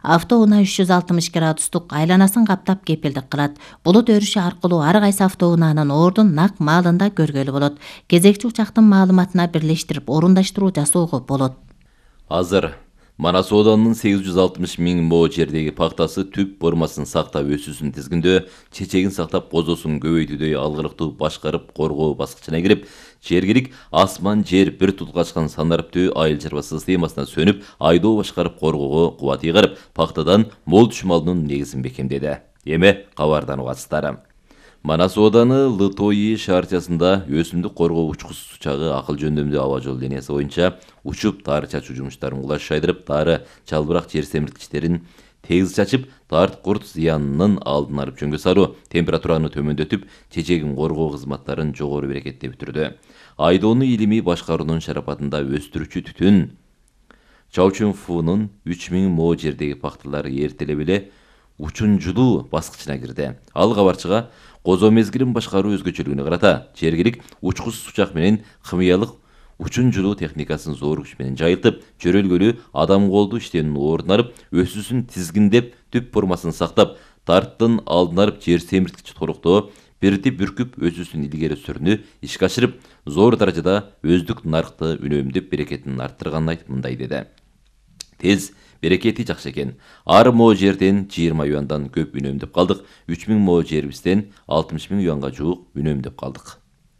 Автоунаа 360 градустук айланасын каптап кепилдик кылат. Булут өрүшү аркылуу ар кайсы автоунаанын ордун нак маалында көргөлү болот. Кезекчи учактын маалыматына бирлештирип орундаштыруу жасоого болот. Азыр Мана Сооданын 860 миң мо жердеги пактасы түп формасын сактап өсүүсүн тизгиндөө, чечегин сактап козосун көбөйтүүдөй алгырыктуу башкарып коргоо баскычына кирип, жергилик асман жер бир тутулгачкан санариптүү айыл чарба системасына сөнүп, айдоо башкарып коргоого кубат ыйгарып, пактадан мол түшүм алуунун негизин бекемдеди. Эми кабардан угасыздар. Мана Сооданы Лытои шартиясында өсүмдүк коргоо учкусуз учагы акыл жөндөмдүү аба жол линиясы боюнча учуп тары чачуу жумуштарын кулаш шайдырып, тары чалбырак жер семирткичтерин тегиз чачып, тарт курт зыянынын алдын алып жөнгө салуу, температураны төмөндөтүп, чечегин коргоо кызматтарын жогору берекеттеп бүтүрдү. Айдоону илимий башкаруунун шарапатында өстүрүүчү түтүн Чаучунфунун 3000 мо жердеги пакталары эртелеп эле учунжулуу баскычына кирди. Ал кабарчыга козо мезгилин башкаруу өзгөчөлүгүнө карата жергилик учкусуз учак менен химиялык учунжулуу техникасын зор күч менен жайылтып, чөрөлгөлүү адам колду иштөөнүн ордун алып, өсүүсүн тизгиндеп, түп формасын сактап, тарттын алдын алып жер семирткич торуктоо, бирди бүркүп өсүүсүн илгери сүрүүнү ишке ашырып, зор даражада өздүк нарыкты үнөмдөп берекетин арттырганын айтып мындай деди. Тез берекети жакшы экен. Ар мо жерден 20 юандан көп үнөмдөп калдык. 3000 мо жерибизден 60 000 юанга жуук үнөмдөп калдык.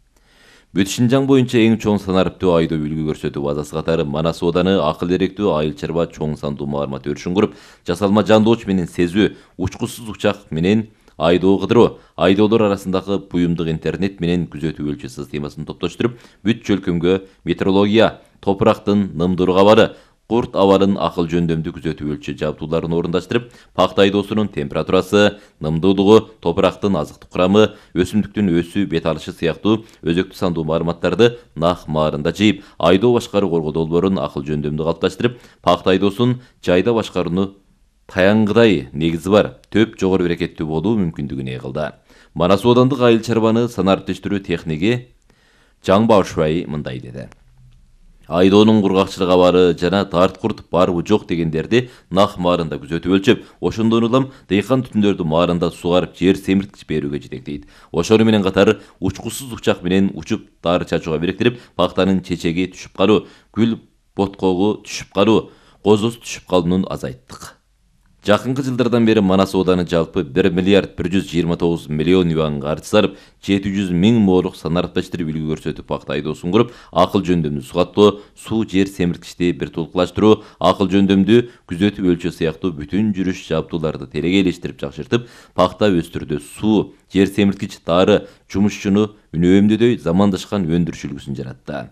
Бүт Шинжаң боюнча эң чоң санариптүү айдоо үлгү көрсөтүү базасы катары Мана Сооданы акыл эректүү айыл чарба чоң сандуу маалымат өрүшүн куруп, жасалма жандооч менен сезүү, учкусуз учак менен айдоо кыдыруу, айдоолор арасындагы буюмдук интернет менен күзөтүү өлчө системасын топтоштуруп, бүт чөлкөмгө метеорология, топурактын нымдуу кабары, курт абалын акыл жөндөмдүү күзөтүү өлчө жабдууларын орундаштырып, пакта айдоосунун температурасы, нымдуулугу, топурактын азыктык курамы, өсүмдүктүн өсүү бет алышы сыяктуу өзөктүү сандуу маалыматтарды нак маарында жыйып, айдоо башкаруу коргоо долбоорун акыл жөндөмдүү калыпташтырып, пакта айдоосун жайда башкарууну таянгыдай негизи бар, төп жогору берекеттүү болуу мүмкүндүгүн кылды. Мана Соодандык айыл чарбаны санариптештирүү техниги Жаң Баошбай мындай деди. Айдоонун кургакчылык абары жана тарт курт барбы жок дегендерди нак маарында күзөтүп өлчөп, ошондон улам дыйкан түтүндөрдү маарында сугарып жер семирткич берүүгө жетектейт. Ошону менен катар учкусуз учак менен учуп тары чачууга беректирип, пактанын чечеги түшүп калуу, гүл боткогу түшүп калуу, козосу түшүп калуунун азайттык. Жакынкы жылдардан бери Мана Сооданы жалпы 1 миллиард 129 миллион юан каржы салып, 700 000 молук санариптештирип үлгү көрсөтүп пакта айдоосун куруп, акыл жөндөмдүү сугаттоо, суу жер семирткичти бир тулкулаштыруу, акыл жөндөмдүү күзөтүү өлчө сыяктуу бүтүн жүрүш жабдууларды телегейлештирип жакшыртып, пакта өстүрүүдө суу, жер семирткич, тары, жумушчуну үнөөмдөдөй замандашкан өндүрүш үлгүсүн жаратты.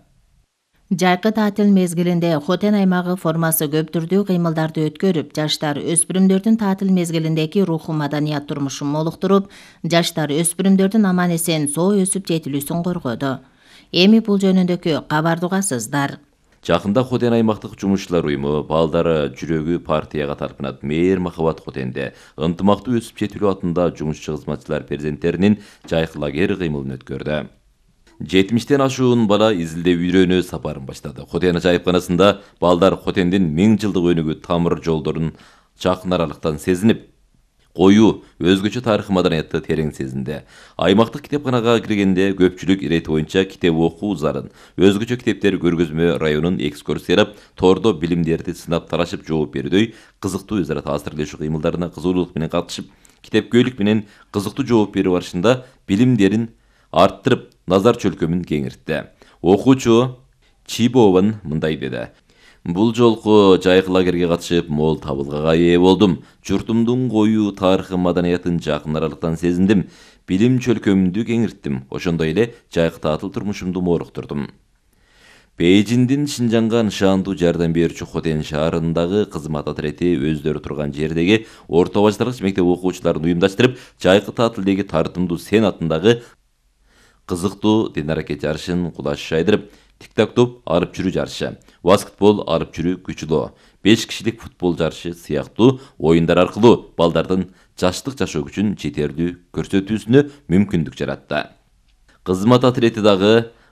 Жайкы таатил мезгилинде Хотен аймагы формасы көп түрдүү кыймылдарды өткөрүп, жаштар өспүрүмдөрдүн таатил мезгилиндеги руху маданият турмушун молуктуруп, жаштар өспүрүмдөрдүн аман эсен соо өсүп жетилүүсүн коргоду. Эми бул жөнүндөгү кабарды угасыздар. Жакында Хотен аймактык жумушчулар уюму Балдар жүрөгү партияга тарпынат мээр махабат Хотенде ынтымактуу өсүп жетилүү атында жумушчу кызматчылар перзенттеринин жайкы лагерь кыймылын өткөрдү. 70-тен ашуун бала изилдөө үйрөнүү сапарын баштады. Хотен жайыпканасында балдар Хотендин 1000 жылдык өнүгүү тамыр жолдорун жакын аралыктан сезинип, коюу, өзгөчө тарыхый маданиятты терең сезинди. Аймактык китепканага киргенде көпчүлүк ирети боюнча китеп окуу зарын, өзгөчө китептер көргөзмө районун экскурсиялап, тордо билимдерди сынап талашып жооп берүүдөй кызыктуу өзара таасирлешүү кыймылдарына кызуулук менен катышып, китепкөйлүк менен кызыктуу жооп берүү барышында билимдерин арттырып, назар чөлкөмүн кеңиртти. Окуучу Чибован мындай деди. Бул жолку жайкы лагерге катышып, мол табылгага ээ болдум. Журтумдун коюу тарыхы маданиятын жакын аралыктан сезиндим. Билим чөлкөмүмдү кеңирттим. Ошондой эле жайкы таатыл турмушумду моруктурдум. Бейжиңдин Шинжаңга нышандуу жардам берүүчү Хотен шаарындагы кызмат отрети өздөрү турган жердеги орто баштаргыч мектеп окуучуларын уюмдаштырып, жайкы таатилдеги тартымдуу сен атындагы кызыктуу дин аракет жарышын кулаш шайдырып, тик-так-топ арып жүрүү жарышы, баскетбол арып жүрүү күчүлөө, 5 кишилик футбол жарышы сыяктуу оюндар аркылуу балдардын жаштык жашоо күчүн жетерлүү көрсөтүүсүнө мүмкүндүк жаратты. Кызмат отрети дагы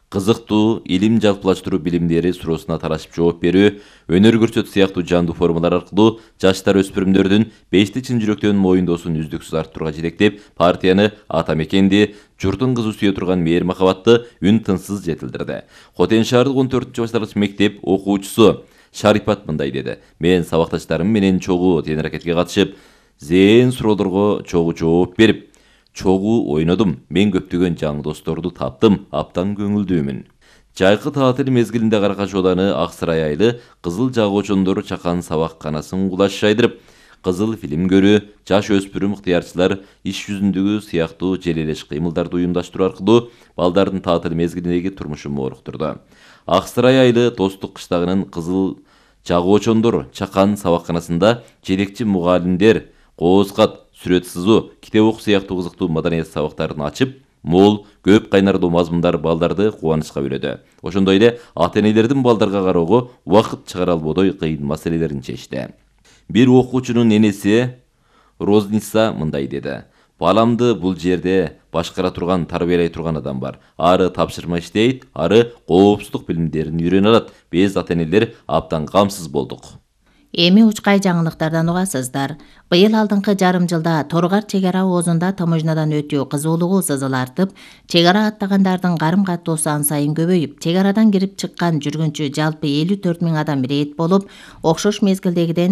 кызыктуу илим жалпылаштыруу билимдери суроосуна тарашып жооп берүү, өнөр көрсөтүү сыяктуу жандуу формалар аркылуу жаштар өспүрүмдөрдүн бешти чын жүрөктөн моюндоосун үздүксүз арттырууга жетектеп, партияны, ата мекенди, журтун кызы сүйө турган мээр махабатты үн тынсыз жетилдирди. Хотен шаардык 14-башталгыч мектеп окуучусу Шарипат мындай деди: "Мен сабакташтарым менен чогуу тенракетке катышып, зээн суроолорго чогуу жооп берип, чогуу ойнодум. Мен көптөгөн жаңы досторду таптым, абдан көңүлдүүмүн." Жайкы таатил мезгилинде Каракаш ауданы Аксырай айылы кызыл жагуучондор чакан сабакканасын кулаш жайдырып, кызыл фильм көрүү, жаш өспүрүм ыктыярчылар иш жүзүндөгү сыяктуу желелеш кыймылдарды уюмдаштыруу аркылуу балдардын таатил мезгилиндеги турмушун мооруктурду. Аксырай айылы Достук кыштагынын кызыл жагуучондор чакан сабакканасында жетекчи мугалимдер кооз кат, сүрөт сызуу, китеп окуу сыяктуу кызыктуу маданият сабактарын ачып, мол, көп кайнардуу мазмундар балдарды кубанычка бөлөдү. Ошондой эле ата-энелердин балдарга кароого убакыт чыгара албодой кыйын маселелерин чечти. Бир окуучунун энеси Розница мындай деди: "Баламды бул жерде башкара турган, тарбиялай турган адам бар. Ары тапшырма иштейт, ары коопсуздук билимдерин үйрөнө алат. Биз ата-энелер абдан камсыз болдук." Эми учкай жаңылыктардан угасыздар. Быйыл алдыңкы жарым жылда Торгар чек ара оозунда таможнядан өтүү кызуулугу сызыл артып, чек ара аттагандардын карым каттоосу ан сайын көбөйүп, чек арадан кирип чыккан жүргүнчү жалпы 54 000 адам ирет болуп, окшош мезгилдегиден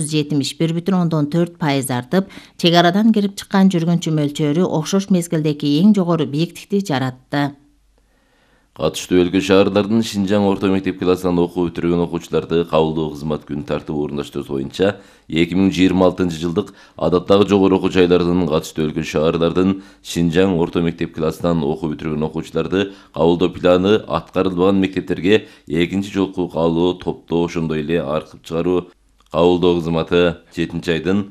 471,4% артып, чек арадан кирип чыккан жүргүнчү мөлчөрү окшош мезгилдеги эң жогору бийиктикти жаратты. Катыштуу өлкө шаарлардын Шинжаң орто мектеп классынан окуу бүтүргөн окуучуларды кабылдоо кызмат күн тартыбы орундаштыруу боюнча 2026 жылдык адаттагы жогору окуу жайлардын катыштуу өлкө шаарлардын Шинжаң орто мектеп классынан окуу бүтүргөн окуучуларды кабылдоо планы аткарылбаган мектептерге экинчи жолку кабылуу топтоо, ошондой эле аркып чыгаруу кабылдоо кызматы 7-айдын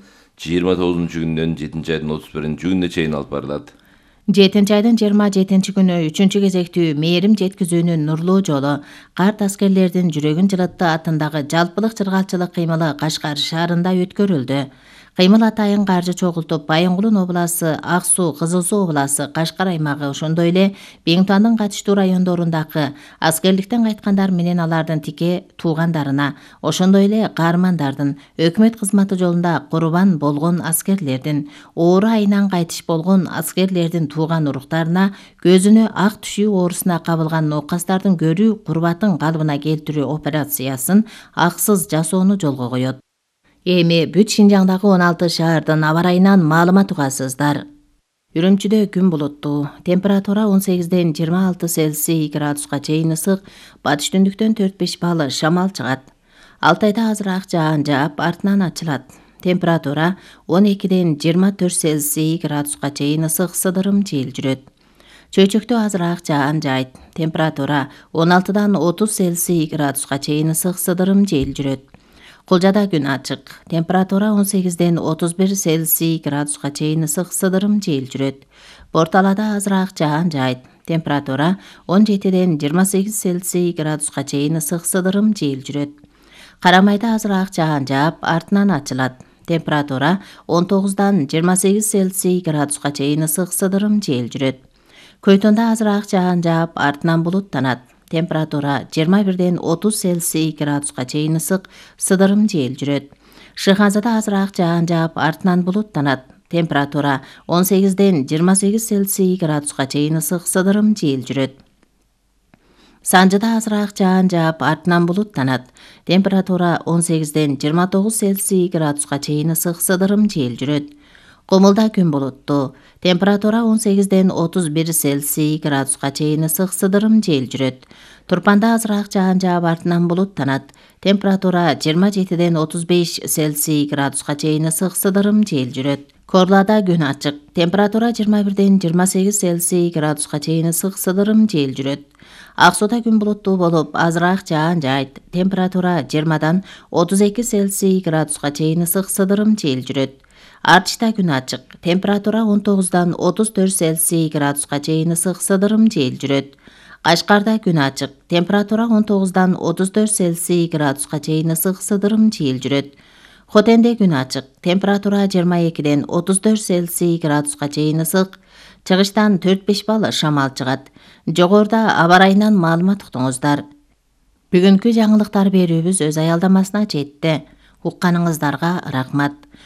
29 күнүнөн 7-айдын 31 күнүнө чейин алып барылат. 7-айдын 27 күнү 3-чү кезектүү мээрим жеткизүүнүн нурлуу жолу карт аскерлердин жүрөгүн жылытты атындагы жалпылык чыргалчылык кыймылы Кашкар шаарында өткөрүлдү. Кыймыл атайын каржы чогултуп, Байынгулун обласы, Ак Суу, Кызыл Суу обласы, Кашкар аймагы, ошондой эле Беңтуандын катыштуу райондорундагы аскерликтен кайткандар менен алардын тике туугандарына, ошондой эле каармандардын, өкмөт кызматы жолунда курбан болгон аскерлердин, оору айынан кайтыш болгон аскерлердин тууган уруктарына, көзүнө ак түшүү оорусуна кабылган ноокастардын көрүү курбатын калыбына келтирүү операциясын аксыз жасоону жолго коет. Эми бүт Шинжаңдагы 16 шаардын аба ырайынан маалымат угасыздар. Үрүмчүдө күн булуттуу, температура 18-ден 26 Цельсий градуска чейин ысык, батыш түндүктөн 4-5 балл шамал чыгат. Алтайда азыраак жаан жаап, артынан ачылат. Температура 12-ден 24 Цельсий градуска чейин ысык, сыдырым жел жүрөт. Чөйчөктө азыраак жаан жайт. Температура 16-дан 30 Цельсий градуска чейин ысык, сыдырым жел жүрөт. Кулжада күн ачык. Температура 18-ден 31 Цельсий градуска чейин ысык, сыдырым жел жүрөт. Борталада азыраак жаан жайт. Температура 17-ден 28 Цельсий градуска чейин ысык, сыдырым жел жүрөт. Карамайда азыраак жаан жаап, артынан ачылат. Температура 19-дан 28 Цельсий градуска чейин ысык, сыдырым жел жүрөт. Көйтөндө азыраак жаан жаап, артынан булуттанат. Температура 21-ден 30 Цельсий градуска чейин ысык, сыдырым жел жүрөт. Шыхазада азыраак жаан жаап, артынан булуттанат. Температура 18-ден 28 Цельсий градуска чейин ысык, сыдырым жел жүрөт. Санжыда азыраак жаан жаап, артынан булуттанат. Температура 18-ден 29 Цельсий градуска чейин ысык, сыдырым жел жүрөт. Комулда күн булуттуу. Температура 18-ден 31 Цельсий градуска чейин ысык, сыдырым жел жүрөт. Турпанда азыраак жаан жаап, артынан булуттанат. Температура 27-ден 35 Цельсий градуска чейин ысык, сыдырым жел жүрөт. Корлада күн ачык. Температура 21-ден 28 Цельсий градуска чейин ысык, сыдырым жел жүрөт. Ак Сууда күн булуттуу болуп, азыраак жаан жайт. Температура 20-дан 32 Цельсий градуска чейин ысык, сыдырым жел жүрөт. Артышта күн ачык. Температура 19-дан 34 Цельсий градуска чейин ысык, сыдырым жел жүрөт. Кашкарда күн ачык. Температура 19-дан 34 Цельсий градуска чейин ысык, сыдырым жел жүрөт. Хотенде күн ачык. Температура 22-ден 34 Цельсий градуска чейин ысык. Чыгыштан 4-5 бал шамал чыгат. Жогоруда аба ырайынан маалымат уктуңуздар. Бүгүнкү жаңылыктар берүүбүз өз аялдамасына жетти. Укканыңыздарга рахмат.